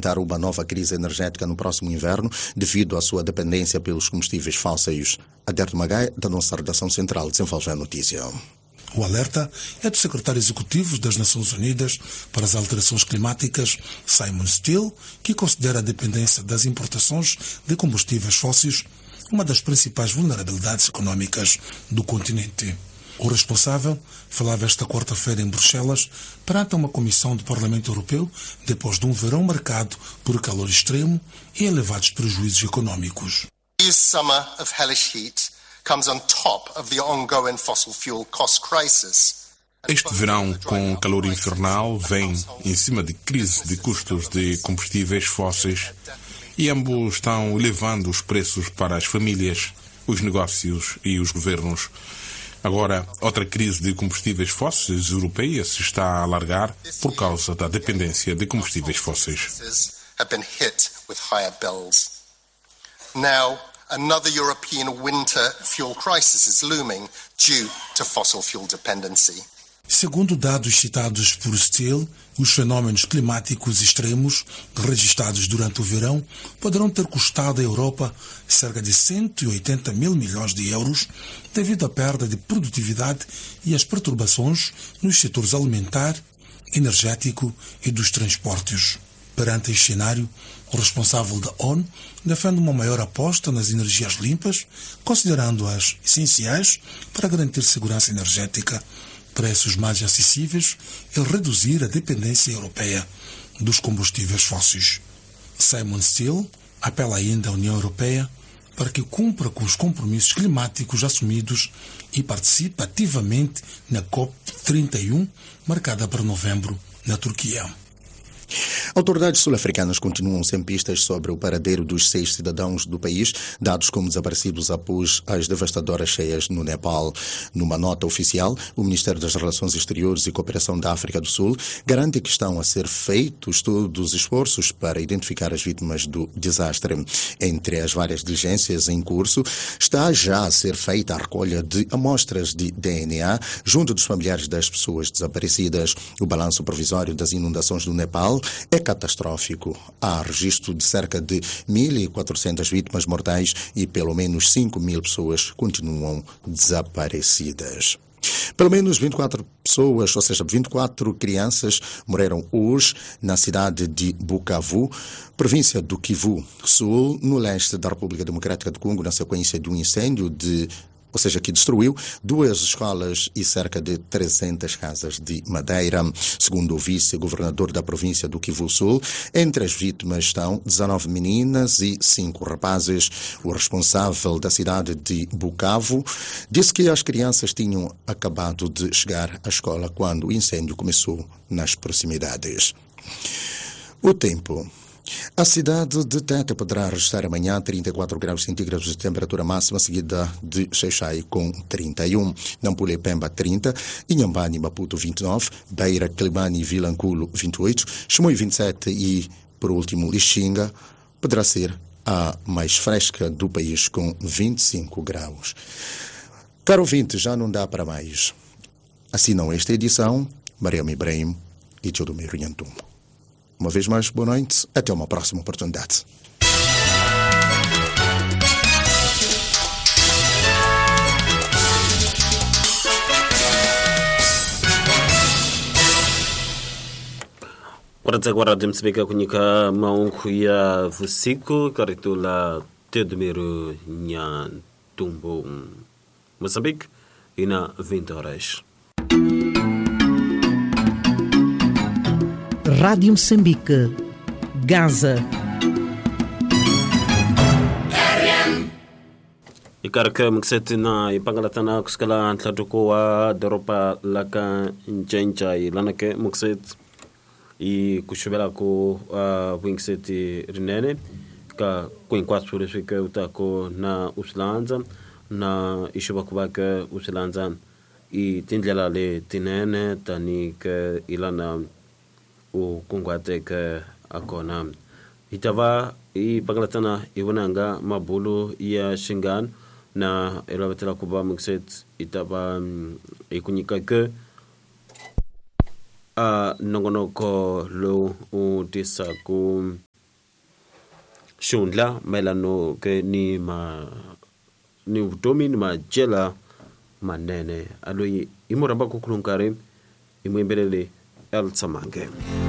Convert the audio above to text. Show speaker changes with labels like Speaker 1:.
Speaker 1: enfrentar uma nova crise energética no próximo inverno devido à sua dependência pelos combustíveis fósseis. Aderto Magai, da nossa redação central, desenvolve a notícia.
Speaker 2: O alerta é do secretário executivo das Nações Unidas para as Alterações Climáticas, Simon Still, que considera a dependência das importações de combustíveis fósseis uma das principais vulnerabilidades econômicas do continente. O responsável falava esta quarta-feira em Bruxelas perante uma comissão do Parlamento Europeu depois de um verão marcado por calor extremo e elevados prejuízos econômicos.
Speaker 3: This summer of hellish heat comes on top of the ongoing fossil fuel cost crisis.
Speaker 4: Este verão, com calor infernal, vem em cima de crise de custos de combustíveis fósseis e ambos estão elevando os preços para as famílias, os negócios e os governos. Agora, outra crise de combustíveis fósseis europeia se está a alargar por causa da dependência de combustíveis fósseis.
Speaker 3: Now, another European winter fuel crisis is looming due to fossil fuel dependency.
Speaker 2: Segundo dados citados por Steele, os fenômenos climáticos extremos registrados durante o verão poderão ter custado à Europa cerca de 180 mil milhões de euros devido à perda de produtividade e às perturbações nos setores alimentar, energético e dos transportes. Perante este cenário, o responsável da ONU defende uma maior aposta nas energias limpas, considerando-as essenciais para garantir segurança energética, preços mais acessíveis e reduzir a dependência europeia dos combustíveis fósseis. Simon Still apela ainda à União Europeia para que cumpra com os compromissos climáticos assumidos e participe ativamente na COP31, marcada para novembro, na Turquia.
Speaker 1: Autoridades sul-africanas continuam sem pistas sobre o paradeiro dos 6 cidadãos do país, dados como desaparecidos após as devastadoras cheias no Nepal. Numa nota oficial, o Ministério das Relações Exteriores e Cooperação da África do Sul garante que estão a ser feitos todos os esforços para identificar as vítimas do desastre. Entre as várias diligências em curso, está já a ser feita a recolha de amostras de DNA junto dos familiares das pessoas desaparecidas. O balanço provisório das inundações do Nepal é catastrófico. Há registro de cerca de 1.400 vítimas mortais e pelo menos 5.000 pessoas continuam desaparecidas. Pelo menos 24 pessoas, ou seja, 24 crianças, morreram hoje na cidade de Bukavu, província do Kivu Sul, no leste da República Democrática do Congo, na sequência de um incêndio que destruiu 2 escolas e cerca de 300 casas de madeira. Segundo o vice-governador da província do Kivu Sul, entre as vítimas estão 19 meninas e 5 rapazes. O responsável da cidade de Bukavu disse que as crianças tinham acabado de chegar à escola quando o incêndio começou nas proximidades. O tempo. A cidade de Tete poderá registrar amanhã 34 graus centígrados de temperatura máxima, seguida de Xai-Xai com 31, Nampula e Pemba 30, Inhambane e Maputo 29, Beira, Quelimane e Vilanculo 28, Chimoio 27 e, por último, Lixinga poderá ser a mais fresca do país com 25 graus. Caro ouvinte, já não dá para mais. Assinam esta edição Mariam Ibrahim e Tiodomiro Nhantum. Uma vez mais, boa noite. Até uma próxima oportunidade.
Speaker 5: Agora temos que kunyika maungu ya vusiku karitula Teodoro Nhantumbo. Moçambique, ina 20 horas.
Speaker 6: Rádio Moçambique, Gaza.
Speaker 5: Ikaraka mkseti na ipangalatana kuskala ntlatoko wa doropa laka nchencha ilanake mkseti i kushubela ko wingseti rinene ka kwenkwatsu reswika utako na uslanza na ishuba kubaka uslanza i tindlela le tinene tani ka ilana o kongwate ka akona itava i pangalatana iwananga mabulu ya shingan na elabatela kuba mukset itava ikunyika ke nongonoko lo utisa ku shundla maelano ke ni utomi ni majela manene aloi imoramba kukulungare imwembelele El Tsamange.